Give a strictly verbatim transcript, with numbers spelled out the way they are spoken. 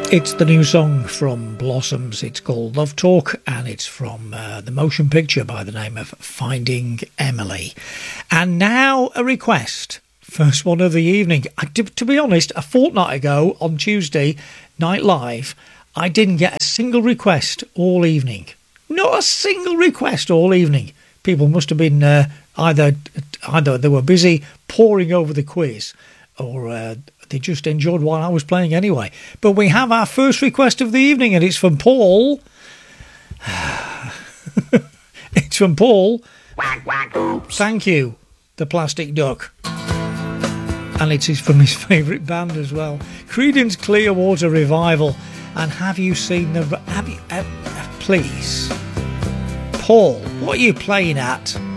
It's the new song from Blossoms. It's called Love Talk, and it's from uh, the motion picture by the name of Finding Emily. And now a request. First one of the evening. I, to, to be honest, a fortnight ago on Tuesday Night Live, I didn't get a single request all evening. Not a single request all evening. People must have been uh, either either they were busy poring over the quiz, or uh, they just enjoyed what I was playing anyway. But we have our first request of the evening, and it's from Paul. It's from Paul. Quack, quack, oops. Thank you, the Plastic Duck. And it is from his favourite band as well, Creedence Clearwater Revival. And have you seen the... Have you, uh, uh, please, Paul, what are you playing at?